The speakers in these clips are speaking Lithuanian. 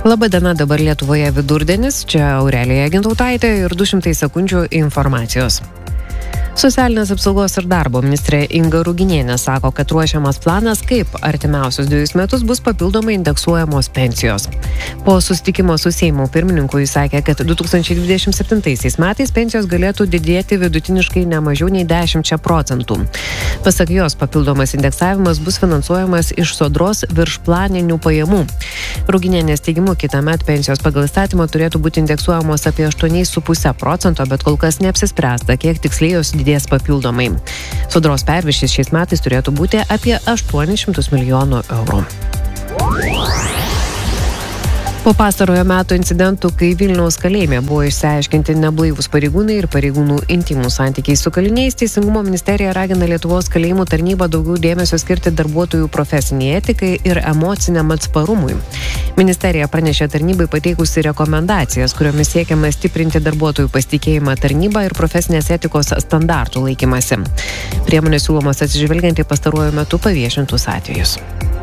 Labadiena, dabar Lietuvoje vidurdienis, čia Aurelija Gintautaitė ir 200 sekundžių informacijos. Socialinės apsaugos ir darbo ministrė Inga Ruginienė sako, kad ruošiamas planas, kaip artimiausius 2 metus bus papildomai indeksuojamos pensijos. Po susitikimo su Seimo pirmininku jis sakė, kad 2027 metais pensijos galėtų didėti vidutiniškai ne mažiau nei 10%. Pasak jos, papildomas indeksavimas bus finansuojamas iš sodros viršplaninių pajamų. Ruginienės teigimu, kitąmet pensijos pagal įstatymą turėtų būti indeksuojamos apie 8,5%, bet kol kas neapsispręsta, kiek tiksliai jos didės papildomai. Sodros perviršis šiais metais turėtų būti apie 800 milijonų eurų. Po pastarojo meto incidentų, kai Vilniaus kalėjime buvo išsiaiškinti neblaivūs pareigūnai ir pareigūnų intimų santykiai su kaliniais, Teisingumo ministerija ragina Lietuvos kalėjimų tarnybą daugiau dėmesio skirti darbuotojų profesiniai etikai ir emociniam atsparumui. Ministerija pranešė tarnybai pateikusi rekomendacijas, kuriomis siekiama stiprinti darbuotojų pasitikėjimą tarnybą ir profesinės etikos standartų laikymasi. Priemonės siūlomos atsižvelgiant į pastaruoju metu paviešintus atvejus.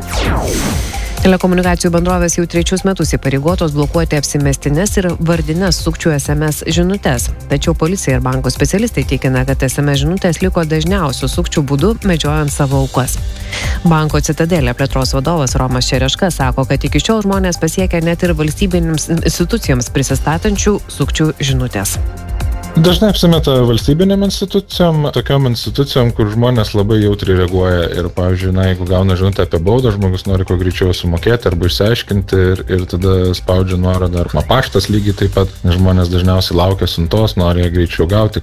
Telekomunikacijų bendrovės jau 3 metus įpareigotos blokuoti apsimestines ir vardines sukčių SMS žinutes. Tačiau policija ir banko specialistai tikina, kad SMS žinutės liko dažniausių sukčių būdų medžiojant savo aukas. Banko Citadelė plėtros vadovas Romas Čereška sako, kad iki šiol žmonės pasiekia net ir valstybinėms institucijoms prisistatančių sukčių žinutės. Dažnai apsimeta valstybinėm institucijom, tokiom institucijom, kur žmonės labai jautriai reaguoja ir, pavyzdžiui, jeigu gauna žinutę apie baudą, žmogus nori kuo greičiau sumokėti arba išsiaiškinti ir tada spaudžia nuorodą, arba paštas lygiai taip pat, nes žmonės dažniausiai laukia siuntos, nori ją greičiau gauti.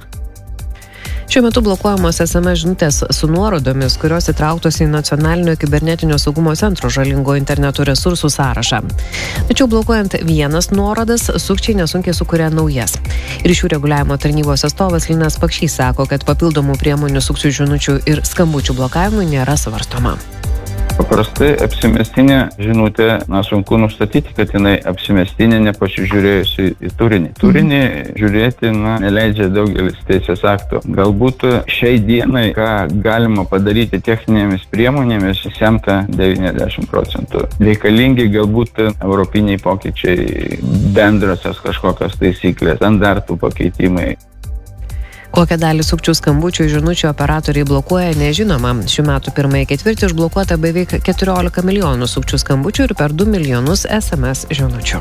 Šiuo metu blokuojamos SMS žinutės su nuorodomis, kurios įtrauktos į Nacionalinio kibernetinio saugumo centro žalingo interneto resursų sąrašą. Tačiau blokuojant vienas nuorodas, sukčiai nesunkiai sukuria naujas. Ryšių reguliavimo tarnybos atstovas Linas Pakšys sako, kad papildomų priemonių sukčių žinučių ir skambučių blokavimui nėra svarstoma. Paprastai apsimestinė žinutė, sunku nustatyti, kad jinai apsimestinė nepasižiūrėjusi į turinį. Turinį žiūrėti neleidžia daugelis teisės aktų. Galbūt šiai dienai, ką galima padaryti techninėmis priemonėmis, semta 90%. Reikalingi galbūt europiniai pokyčiai, bendrasios kažkokios taisyklės, standartų pakeitimai. Kokią dalį sukčių skambučių žinučių operatoriai blokuoja, nežinoma. Šių metų pirmąjį ketvirtį užblokuota beveik 14 milijonų sukčių skambučių ir per 2 milijonus SMS žinučių.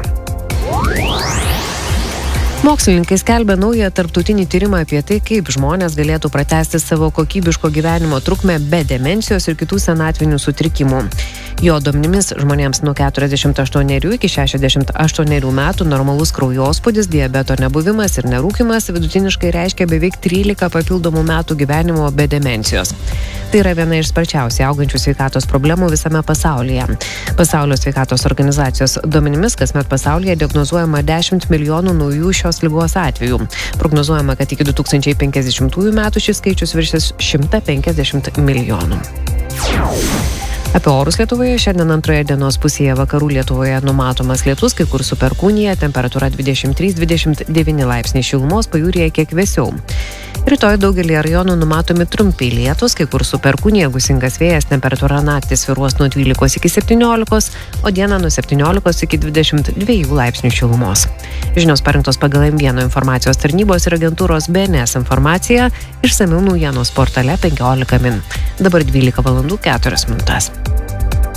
Mokslininkai skelbia naują tarptautinį tyrimą apie tai, kaip žmonės galėtų pratęsti savo kokybiško gyvenimo trukmę be demencijos ir kitų senatvinių sutrikimų. Jo duomenimis žmonėms nuo 48 iki 68 metų normalus kraujospūdis, diabeto nebuvimas ir nerūkymas vidutiniškai reiškia beveik 13 papildomų metų gyvenimo be demencijos. Tai yra viena iš sparčiausiai augančių sveikatos problemų visame pasaulyje. Pasaulio sveikatos organizacijos duomenimis kasmet pasaulyje diagnozuojama 10 milijonų naujų šios ligos atvejų. Prognozuojama, kad iki 2050 metų šis skaičius viršys 150 milijonų. Apie orus Lietuvoje šiandien antroje dienos pusėje vakarų Lietuvoje numatomas lietus, kai kur su perkūnija, temperatūra 23-29 laipsniai šilumos, pajūryje kiek vėsiau. Rytoj daugelį rajonų numatomi trumpi lietus, kai kur su perkūnija, gūsingas vėjas, temperatūra naktį svyruos nuo 12 iki 17, o dieną nuo 17 iki 22 laipsnių šilumos. Žinios parinktos pagal M1 informacijos tarnybos ir agentūros BNS informaciją, išsamiau naujienos portale 15 min. Dabar 12 valandų 4 minutės.